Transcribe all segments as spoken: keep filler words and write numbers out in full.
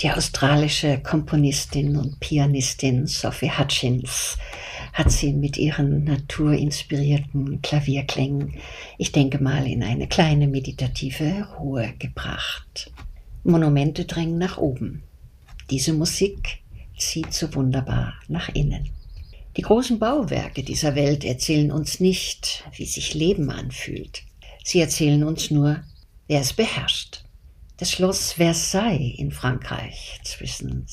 Die australische Komponistin und Pianistin Sophie Hutchins hat sie mit ihren naturinspirierten Klavierklängen, ich denke mal, in eine kleine meditative Ruhe gebracht. Monumente drängen nach oben. Diese Musik zieht so wunderbar nach innen. Die großen Bauwerke dieser Welt erzählen uns nicht, wie sich Leben anfühlt. Sie erzählen uns nur, wer es beherrscht. Das Schloss Versailles in Frankreich zwischen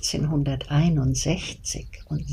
sechzehnhunderteinundsechzig und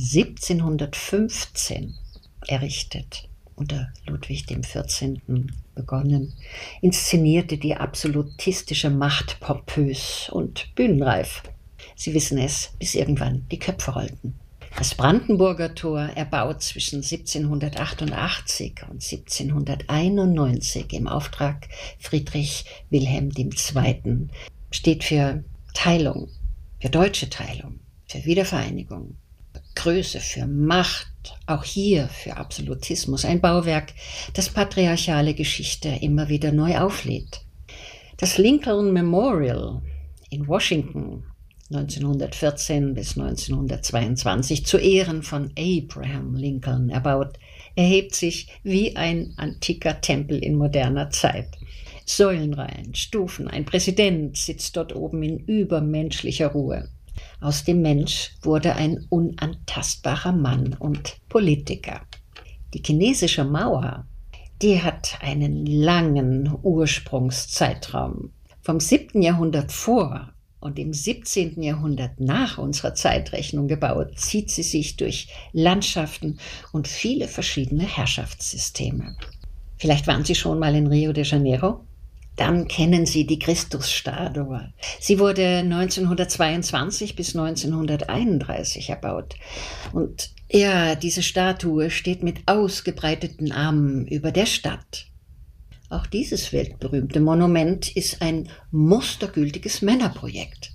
siebzehnhundertfünfzehn errichtet, unter Ludwig dem vierzehnten begonnen, inszenierte die absolutistische Macht pompös und bühnenreif. Sie wissen es, bis irgendwann die Köpfe rollten. Das Brandenburger Tor, erbaut zwischen siebzehnhundertachtundachtzig und siebzehnhunderteinundneunzig im Auftrag Friedrich Wilhelm der Zweite., steht für Teilung, für deutsche Teilung, für Wiedervereinigung, für Größe, für Macht, auch hier für Absolutismus. Ein Bauwerk, das patriarchale Geschichte immer wieder neu auflädt. Das Lincoln Memorial in Washington neunzehnhundertvierzehn bis neunzehnhundertzweiundzwanzig zu Ehren von Abraham Lincoln erbaut, erhebt sich wie ein antiker Tempel in moderner Zeit. Säulenreihen, Stufen, ein Präsident sitzt dort oben in übermenschlicher Ruhe. Aus dem Mensch wurde ein unantastbarer Mann und Politiker. Die chinesische Mauer, die hat einen langen Ursprungszeitraum. Vom siebten Jahrhundert vor und im siebzehnten Jahrhundert nach unserer Zeitrechnung gebaut, zieht sie sich durch Landschaften und viele verschiedene Herrschaftssysteme. Vielleicht waren Sie schon mal in Rio de Janeiro? Dann kennen Sie die Christusstatue. Sie wurde neunzehnhundertzweiundzwanzig bis neunzehnhunderteinunddreißig erbaut. Und ja, diese Statue steht mit ausgebreiteten Armen über der Stadt. Auch dieses weltberühmte Monument ist ein mustergültiges Männerprojekt.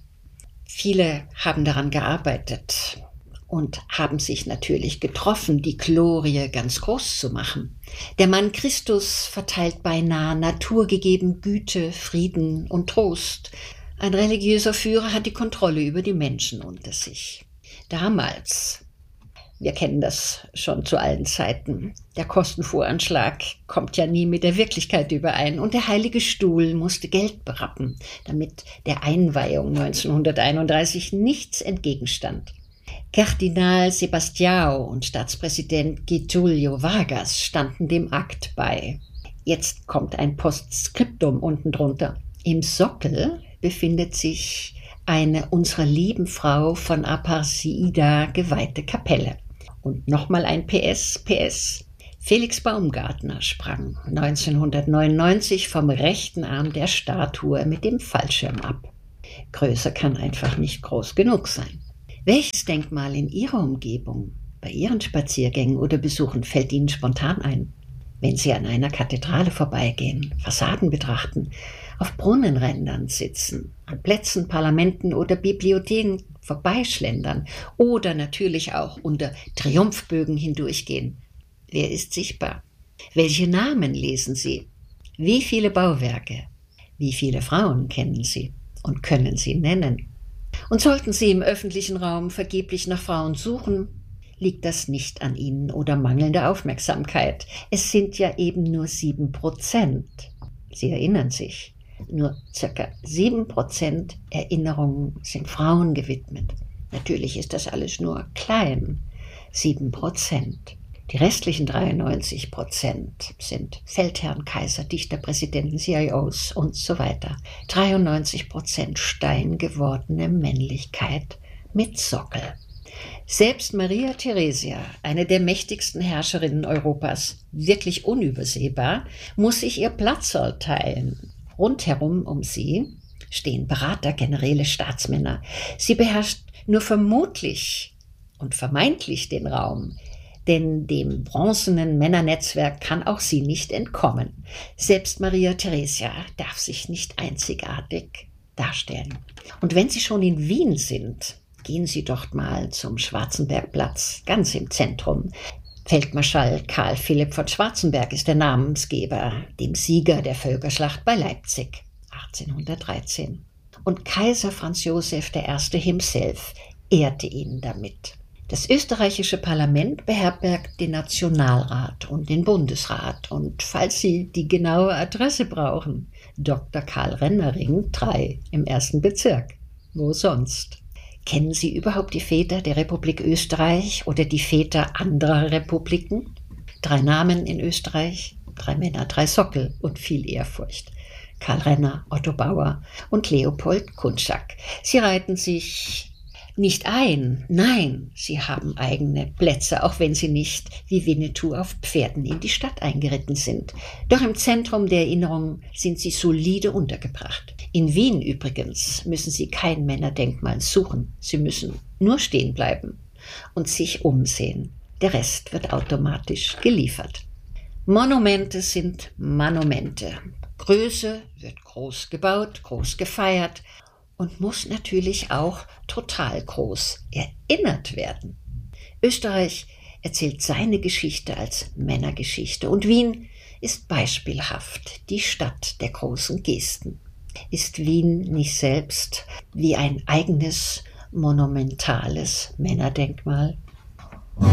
Viele haben daran gearbeitet und haben sich natürlich getroffen, die Glorie ganz groß zu machen. Der Mann Christus verteilt beinahe naturgegeben Güte, Frieden und Trost. Ein religiöser Führer hat die Kontrolle über die Menschen unter sich. Damals, wir kennen das schon zu allen Zeiten, der Kostenvoranschlag kommt ja nie mit der Wirklichkeit überein und der Heilige Stuhl musste Geld berappen, damit der Einweihung neunzehnhunderteinunddreißig nichts entgegenstand. Kardinal Sebastião und Staatspräsident Getúlio Vargas standen dem Akt bei. Jetzt kommt ein Postskriptum unten drunter. Im Sockel befindet sich eine unserer lieben Frau von Aparecida geweihte Kapelle. Und nochmal ein P S, P S. Felix Baumgartner sprang neunzehnhundertneunundneunzig vom rechten Arm der Statue mit dem Fallschirm ab. Größer kann einfach nicht groß genug sein. Welches Denkmal in Ihrer Umgebung, bei Ihren Spaziergängen oder Besuchen fällt Ihnen spontan ein? Wenn Sie an einer Kathedrale vorbeigehen, Fassaden betrachten, auf Brunnenrändern sitzen, an Plätzen, Parlamenten oder Bibliotheken vorbeischlendern oder natürlich auch unter Triumphbögen hindurchgehen. Wer ist sichtbar? Welche Namen lesen Sie? Wie viele Bauwerke? Wie viele Frauen kennen Sie und können Sie nennen? Und sollten Sie im öffentlichen Raum vergeblich nach Frauen suchen, liegt das nicht an Ihnen oder mangelnder Aufmerksamkeit. Es sind ja eben nur sieben Prozent. Sie erinnern sich, nur circa sieben Prozent Erinnerungen sind Frauen gewidmet. Natürlich ist das alles nur klein, sieben Prozent. Die restlichen dreiundneunzig Prozent sind Feldherren, Kaiser, Dichter, Präsidenten, C I Os und so weiter. dreiundneunzig Prozent steingewordene Männlichkeit mit Sockel. Selbst Maria Theresia, eine der mächtigsten Herrscherinnen Europas, wirklich unübersehbar, muss sich ihr Platzl teilen. Rundherum um sie stehen Berater, Generäle, Staatsmänner. Sie beherrscht nur vermutlich und vermeintlich den Raum, denn dem bronzenen Männernetzwerk kann auch sie nicht entkommen. Selbst Maria Theresia darf sich nicht einzigartig darstellen. Und wenn Sie schon in Wien sind, gehen Sie doch mal zum Schwarzenbergplatz, ganz im Zentrum. Feldmarschall Karl Philipp von Schwarzenberg ist der Namensgeber, dem Sieger der Völkerschlacht bei Leipzig achtzehnhundertdreizehn. und Kaiser Franz Josef der Erste himself ehrte ihn damit. Das österreichische Parlament beherbergt den Nationalrat und den Bundesrat und falls Sie die genaue Adresse brauchen, Doktor Karl Rennering drei im ersten Bezirk. Wo sonst? Kennen Sie überhaupt die Väter der Republik Österreich oder die Väter anderer Republiken? Drei Namen in Österreich, drei Männer, drei Sockel und viel Ehrfurcht. Karl Renner, Otto Bauer und Leopold Kunschak. Sie reihten sich nicht ein, nein, sie haben eigene Plätze, auch wenn sie nicht wie Winnetou auf Pferden in die Stadt eingeritten sind. Doch im Zentrum der Erinnerung sind sie solide untergebracht. In Wien übrigens müssen sie kein Männerdenkmal suchen, sie müssen nur stehen bleiben und sich umsehen. Der Rest wird automatisch geliefert. Monumente sind Monumente. Größe wird groß gebaut, groß gefeiert und muss natürlich auch total groß erinnert werden. Österreich erzählt seine Geschichte als Männergeschichte und Wien ist beispielhaft die Stadt der großen Gesten. Ist Wien nicht selbst wie ein eigenes monumentales Männerdenkmal?